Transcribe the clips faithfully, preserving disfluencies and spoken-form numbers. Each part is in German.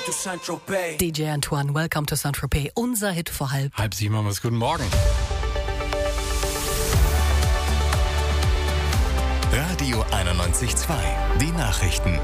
D J Antoine, Welcome to Saint-Tropez. Unser Hit vor halb. Halb sieben haben wir es. Guten Morgen. Radio einundneunzig Komma zwei. Die Nachrichten.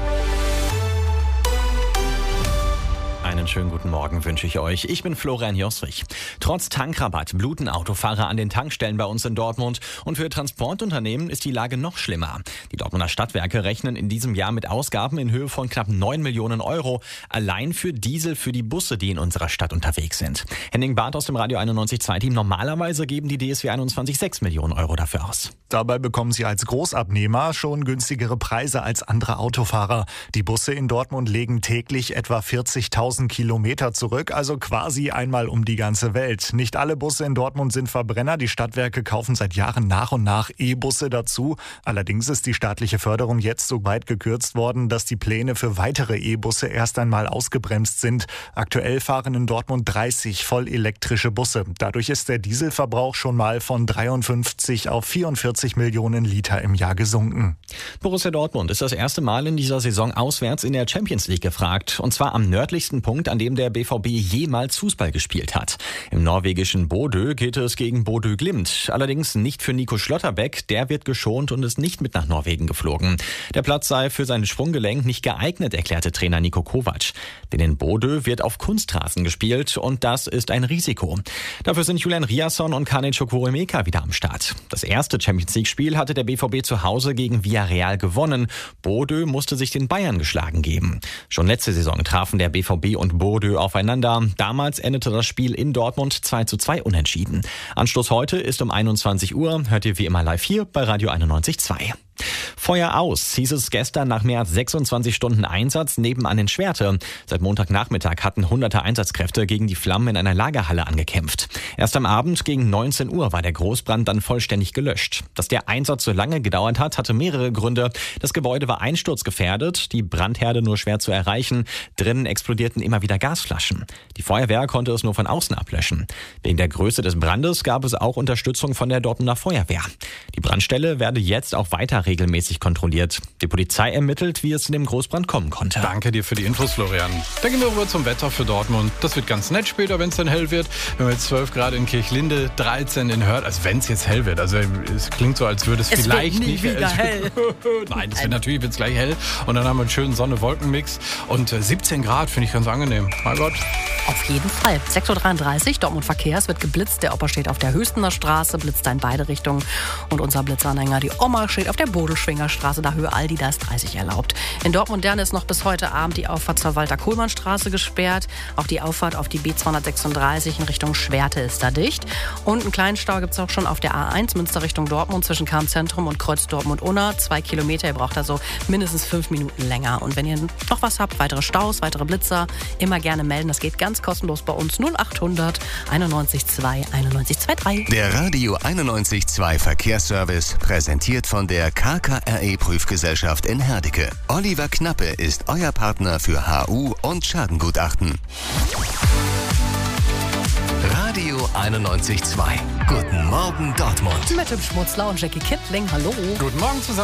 Einen schönen guten Morgen wünsche ich euch. Ich bin Florian Josrich. Trotz Tankrabatt bluten Autofahrer an den Tankstellen bei uns in Dortmund. Und für Transportunternehmen ist die Lage noch schlimmer. Die Dortmunder Stadtwerke rechnen in diesem Jahr mit Ausgaben in Höhe von knapp neun Millionen Euro. Allein für Diesel für die Busse, die in unserer Stadt unterwegs sind. Henning Barth aus dem Radio einundneunzig Komma zwei Team. Normalerweise geben die D S W einundzwanzig sechs Millionen Euro dafür aus. Dabei bekommen sie als Großabnehmer schon günstigere Preise als andere Autofahrer. Die Busse in Dortmund legen täglich etwa vierzigtausend Kilometer zurück, also quasi einmal um die ganze Welt. Nicht alle Busse in Dortmund sind Verbrenner. Die Stadtwerke kaufen seit Jahren nach und nach E-Busse dazu. Allerdings ist die staatliche Förderung jetzt so weit gekürzt worden, dass die Pläne für weitere E-Busse erst einmal ausgebremst sind. Aktuell fahren in Dortmund dreißig voll elektrische Busse. Dadurch ist der Dieselverbrauch schon mal von dreiundfünfzig auf vierundvierzig Millionen Liter im Jahr gesunken. Borussia Dortmund ist das erste Mal in dieser Saison auswärts in der Champions League gefragt. Und zwar am nördlichsten Punkt, an dem der B V B jemals Fußball gespielt hat. Im norwegischen Bodø geht es gegen Bodø Glimt. Allerdings nicht für Nico Schlotterbeck. Der wird geschont und ist nicht mit nach Norwegen geflogen. Der Platz sei für sein Sprunggelenk nicht geeignet, erklärte Trainer Niko Kovac. Denn in Bodø wird auf Kunstrasen gespielt und das ist ein Risiko. Dafür sind Julian Riasson und Kane Chukwuemeka wieder am Start. Das erste Champions League-Spiel hatte der B V B zu Hause gegen Villarreal gewonnen. Bodø musste sich den Bayern geschlagen geben. Schon letzte Saison trafen der B V B und Bodø aufeinander. Damals endete das Spiel in Dortmund zwei zu zwei unentschieden. Anschluss heute ist um einundzwanzig Uhr. Hört ihr wie immer live hier bei Radio einundneunzig Komma zwei. Feuer aus, hieß es gestern nach mehr als sechsundzwanzig Stunden Einsatz nebenan in Schwerte. Seit Montagnachmittag hatten hunderte Einsatzkräfte gegen die Flammen in einer Lagerhalle angekämpft. Erst am Abend gegen neunzehn Uhr war der Großbrand dann vollständig gelöscht. Dass der Einsatz so lange gedauert hat, hatte mehrere Gründe. Das Gebäude war einsturzgefährdet, die Brandherde nur schwer zu erreichen. Drinnen explodierten immer wieder Gasflaschen. Die Feuerwehr konnte es nur von außen ablöschen. Wegen der Größe des Brandes gab es auch Unterstützung von der Dortmunder Feuerwehr. Die Brandstelle werde jetzt auch weiter regelmäßig kontrolliert. Die Polizei ermittelt, wie es zu dem Großbrand kommen konnte. Danke dir für die Infos, Florian. Dann gehen wir rüber zum Wetter für Dortmund. Das wird ganz nett später, wenn es dann hell wird. Wir haben jetzt zwölf Grad in Kirchlinde, dreizehn in Hörth. Also wenn es jetzt hell wird. Also es klingt so, als würde es, es vielleicht wird nie nicht wieder hell. Nein, es wird natürlich wird's gleich hell. Und dann haben wir einen schönen Sonne-Wolken-Mix. Und siebzehn Grad finde ich ganz angenehm. Mein Gott. Auf jeden Fall. sechs Uhr dreiunddreißig, Dortmund Verkehr. Es wird geblitzt. Der Opa steht auf der Höchstener Straße, blitzt da in beide Richtungen. Und unser Blitzanhänger, die Oma, steht auf der Bodelschwinger Straße, da Höhe Aldi, da ist dreißig erlaubt. In Dortmund-Dern ist noch bis heute Abend die Auffahrt zur Walter-Kohlmann-Straße gesperrt. Auch die Auffahrt auf die B zweihundertsechsunddreißig in Richtung Schwerte ist da dicht. Und einen kleinen Stau gibt es auch schon auf der A eins Münster Richtung Dortmund zwischen Karmzentrum und Kreuz Dortmund-Unna. Zwei Kilometer, ihr braucht also mindestens fünf Minuten länger. Und wenn ihr noch was habt, weitere Staus, weitere Blitzer, immer gerne melden. Das geht ganz kostenlos bei uns. null achthundert einundneunzig zwei einundneunzig drei. Der Radio einundneunzig Komma zwei Verkehrsservice präsentiert von der K K R E-Prüfgesellschaft in Herdecke. Oliver Knappe ist euer Partner für H U und Schadengutachten. Radio einundneunzig Komma zwei. Guten Morgen Dortmund. Mit dem Schmutzler und Jackie Kittling. Hallo. Guten Morgen zusammen.